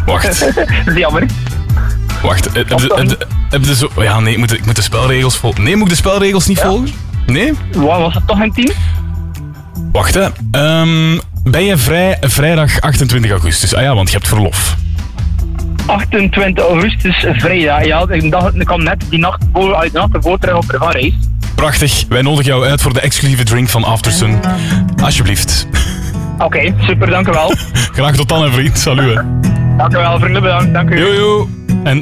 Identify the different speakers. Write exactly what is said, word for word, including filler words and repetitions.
Speaker 1: Wacht.
Speaker 2: Dat is jammer.
Speaker 1: Wacht, heb je, heb je, heb je zo... Ja, nee, ik moet, de, ik moet de spelregels volgen. Nee, moet ik de spelregels niet
Speaker 2: Ja.
Speaker 1: volgen? Nee?
Speaker 2: Wat was het toch een team?
Speaker 1: Wacht, hè. Um, ben je vrij vrijdag achtentwintig augustus? Ah ja, want je hebt verlof.
Speaker 2: achtentwintig augustus, vrijdag. Ja, ik, dacht, ik kwam net die nacht voor, uit de nacht ervoor terug op de reis.
Speaker 1: Prachtig. Wij nodigen jou uit voor de exclusieve drink van Aftersun. Alsjeblieft.
Speaker 2: Oké, okay, super, dank u wel.
Speaker 1: Graag tot dan, hè, vriend. Salut, hè.
Speaker 2: Dank u wel, vrienden, bedankt. Dank u.
Speaker 1: Yo, yo. En